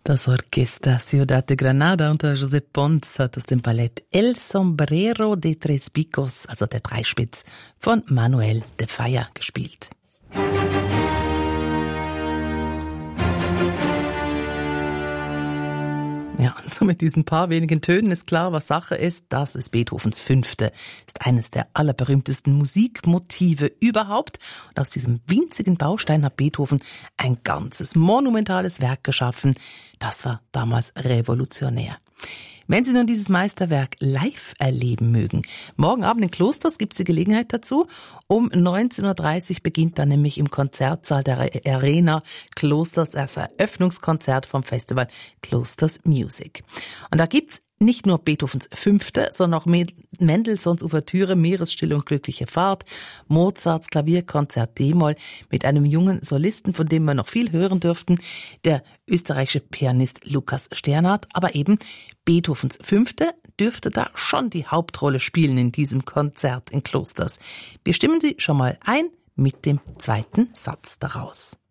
Das Orquesta Ciudad de Granada unter Josep Pons hat aus dem Ballett El Sombrero de Tres Picos, also der Dreispitz, von Manuel de Falla gespielt. Ja, und so mit diesen paar wenigen Tönen ist klar, was Sache ist. Das ist Beethovens Fünfte. Ist eines der allerberühmtesten Musikmotive überhaupt. Und aus diesem winzigen Baustein hat Beethoven ein ganzes monumentales Werk geschaffen. Das war damals revolutionär. Wenn Sie nun dieses Meisterwerk live erleben mögen, morgen Abend in Klosters gibt es die Gelegenheit dazu. Um 19.30 Uhr beginnt dann nämlich im Konzertsaal der Arena Klosters das Eröffnungskonzert vom Festival Klosters Music. Und da gibt's nicht nur Beethovens Fünfte, sondern auch Mendelssohns Ouvertüre Meeresstille und glückliche Fahrt, Mozarts Klavierkonzert D-Moll mit einem jungen Solisten, von dem wir noch viel hören dürften, der österreichische Pianist Lukas Sternhardt, aber eben Beethovens Fünfte dürfte da schon die Hauptrolle spielen in diesem Konzert in Klosters. Wir stimmen Sie schon mal ein mit dem zweiten Satz daraus.